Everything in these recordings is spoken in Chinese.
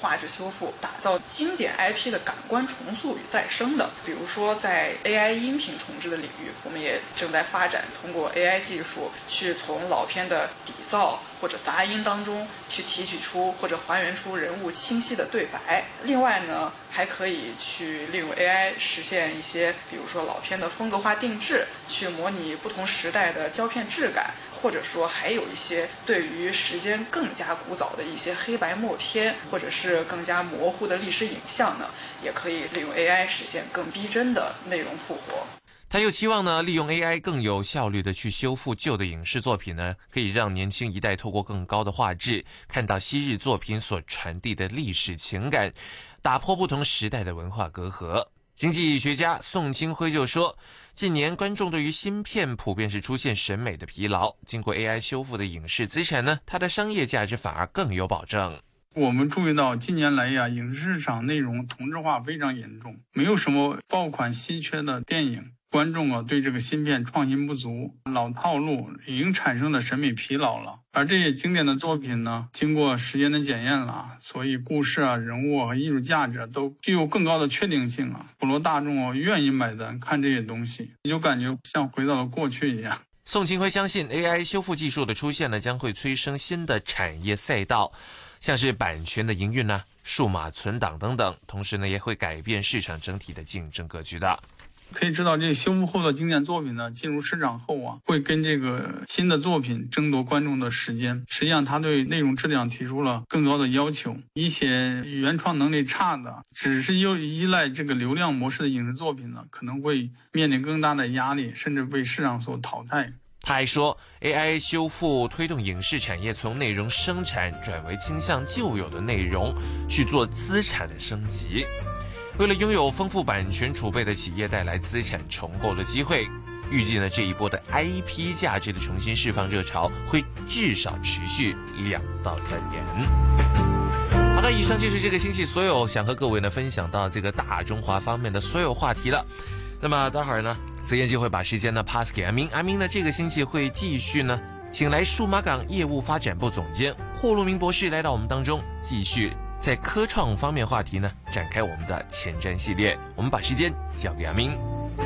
画质修复，打造经典 IP 的感官重塑与再生的。比如说在 AI 音频重制的领域，我们也正在发展通过 AI 技术去从老片的底噪或者杂音当中去提取出或者还原出人物清晰的对白。另外呢，还可以去利用 AI 实现一些比如说老片的风格化定制，去模拟不同时代的胶片质感，或者说还有一些对于时间更加古早的一些黑白默片，或者是更加模糊的历史影像呢，也可以利用 AI 实现更逼真的内容复活。 他又期望呢，利用 AI 更有效率的去修复旧的影视作品呢，可以让年轻一代透过更高的画质，看到昔日作品所传递的历史情感，打破不同时代的文化隔阂。经济学家宋清辉就说，近年观众对于新片普遍是出现审美的疲劳，经过 AI 修复的影视资产呢，它的商业价值反而更有保证。 我们注意到近年来影视市场内容同质化非常严重，没有什么爆款稀缺的电影。观众对这个新片创新不足，老套路已经产生了审美疲劳了。而这些经典的作品呢，经过时间的检验了，所以故事人物和艺术价值都具有更高的确定性了。普罗大众愿意买单看这些东西，你就感觉像回到了过去一样。 宋清辉相信 AI 修复技术的出现呢，将会催生新的产业赛道，像是版权的营运呢、数码存档等等，同时呢也会改变市场整体的竞争格局的。 可以知道，这修复后的经典作品呢，进入市场后会跟这个新的作品争夺观众的时间。实际上，它对内容质量提出了更高的要求。一些原创能力差的，只是又依赖这个流量模式的影视作品呢，可能会面临更大的压力，甚至被市场所淘汰。 他还说 AI 修复推动影视产业从内容生产转为倾向旧有的内容去做资产的升级，为了拥有丰富版权储备的企业带来资产重构的机会。预计呢，这一波的 IP 价值的重新释放热潮会至少持续2到3年。好的，以上就是这个星期所有想和各位呢分享到这个大中华方面的所有话题了。那么待会儿呢，子燕就会把时间呢 pass 给阿明。阿明呢这个星期会继续呢请来数码港业务发展部总监霍路明博士来到我们当中，继续在科创方面话题呢展开我们的前瞻系列。我们把时间交给阿明。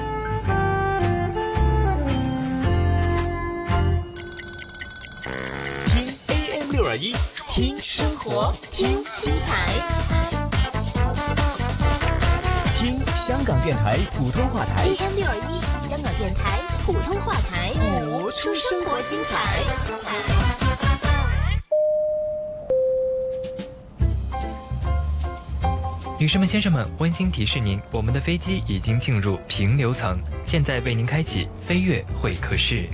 听 AM621，听生活，听精彩，听香港电台普通话台 AM621，香港电台普通话台， 播出生活精彩。 女士们、先生们，温馨提示您，我们的飞机已经进入平流层，现在为您开启飞跃会客室。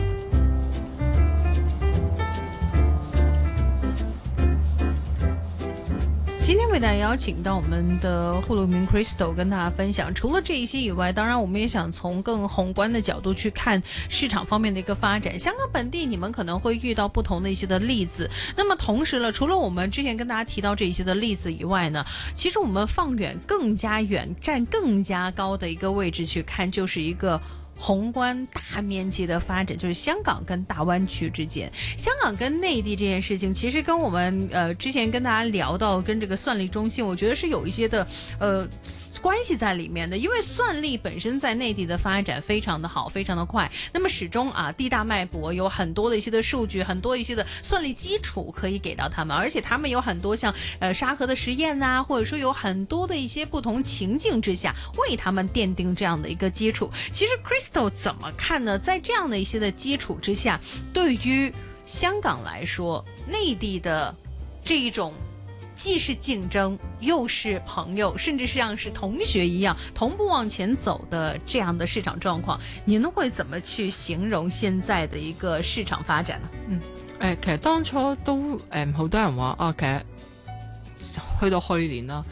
今天为大家邀请到我们的霍路明 Crystal 跟大家分享，除了这一些以外，当然我们也想从更宏观的角度去看市场方面的一个发展。香港本地你们可能会遇到不同的一些的例子，那么同时了，除了我们之前跟大家提到这一些的例子以外呢，其实我们放远更加远，站更加高的一个位置去看，就是一个宏观大面积的发展，就是香港跟大湾区之间，香港跟内地这件事情，其实跟我们之前跟大家聊到跟这个算力中心，我觉得是有一些的关系在里面的，因为算力本身在内地的发展非常的好，非常的快，那么始终地大脉博，有很多的一些的数据，很多一些的算力基础可以给到他们，而且他们有很多像沙盒的实验啊，或者说有很多的一些不同情境之下为他们奠定这样的一个基础。其实 Crystal 怎么看呢？在这样的一些的基础之下，对于香港来说，内地的这一种既是竞争又是朋友，甚至像是同学一样同步往前走的这样的市场状况，您会怎么去形容現在的一個市場發展呢？ 其實當初都好多人話其實去到去年啦，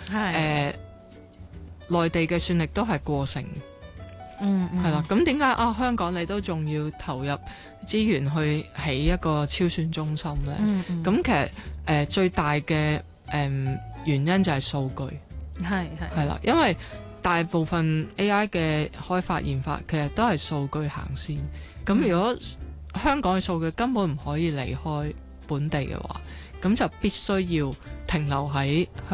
內地嘅算力都係過剩。係啦，咁點解香港你都仲要投入資源去起一個超算中心呢？咁其實最大嘅原因就係數據，係啦，因為大部分 AI 嘅開發研發其實都係數據行先。咁如果香港嘅數據根本唔可以離開本地嘅話，咁就必須要停留喺